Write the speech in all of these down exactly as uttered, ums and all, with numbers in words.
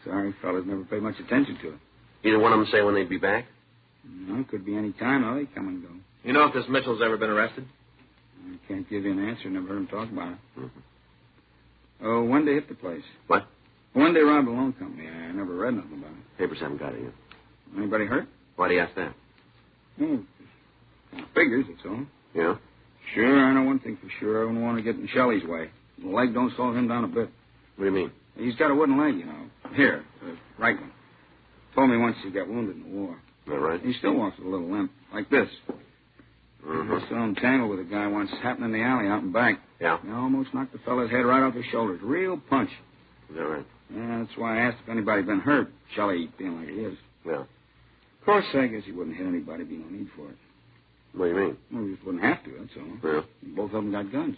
Sorry, fellas never paid much attention to it. Either one of them say when they'd be back? No, it could be any time. How they come and go. You know if this Mitchell's ever been arrested? I can't give you an answer. Never heard him talk about it. Mm-hmm. Oh, one day hit the place. What? One day robbed a loan company. I never read nothing about it. Papers haven't got it yet. Anybody hurt? Why do you ask that? Oh, figures, that's all. Yeah? Sure, I know one thing for sure. I wouldn't want to get in Shelley's way. The leg don't slow him down a bit. What do you mean? He's got a wooden leg, you know. Here, the right one. Told me once he got wounded in the war. Is that right? He still walks with a little limp, like this. Mm-hmm. I saw him tangle with a guy once, happened in the alley out in back. Yeah? He almost knocked the fella's head right off his shoulders. Real punch. Is that right? Yeah, that's why I asked if anybody been hurt. Shelley being like he is. Yeah. Of course, I guess he wouldn't hit anybody. Be no need for it. What do you mean? Well, he just wouldn't have to, that's all. Yeah. Both of them got guns.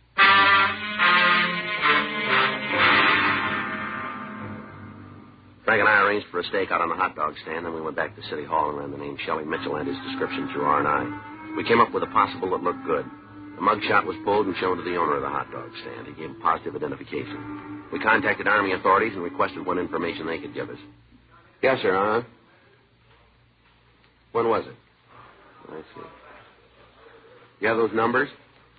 Frank and I arranged for a stakeout on the hot dog stand, then we went back to City Hall and ran the name Shelley Mitchell and his description through R and I. We came up with a possible that looked good. The mugshot was pulled and shown to the owner of the hot dog stand. He gave positive identification. We contacted Army authorities and requested what information they could give us. Yes, sir, huh? When was it? I see. You have those numbers?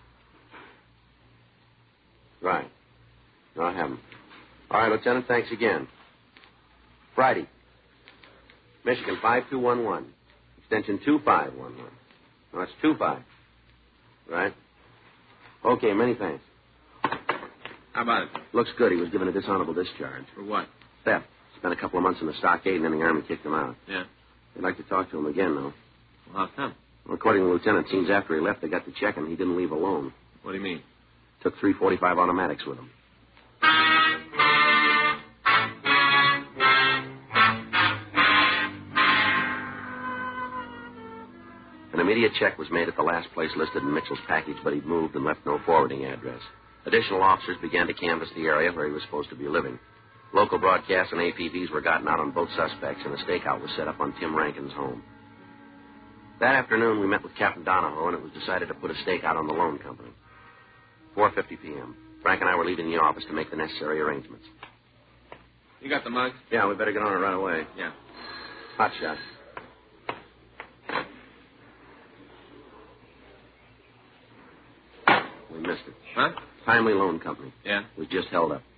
Right. No, I haven't. All right, Lieutenant, thanks again. Friday. Michigan, five two one one. Extension two five one one. No, that's two five. Right? Okay, many thanks. How about it? Looks good. He was given a dishonorable discharge. For what? Theft. Spent a couple of months in the stockade, and then the Army kicked him out. Yeah. They'd like to talk to him again, though. Well, how come? Well, according to the lieutenant, it seems after he left, they got to check him. He didn't leave alone. What do you mean? Took three forty-five automatics with him. An immediate check was made at the last place listed in Mitchell's package, but he'd moved and left no forwarding address. Additional officers began to canvass the area where he was supposed to be living. Local broadcasts and A P Vs were gotten out on both suspects, and a stakeout was set up on Tim Rankin's home. That afternoon, we met with Captain Donahoe, and it was decided to put a stakeout on the loan company. four fifty p.m. Frank and I were leaving the office to make the necessary arrangements. You got the mug? Yeah, we better get on it right away. Yeah. Hot shot. We missed it. Huh? Timely Loan Company. Yeah? Was just held up.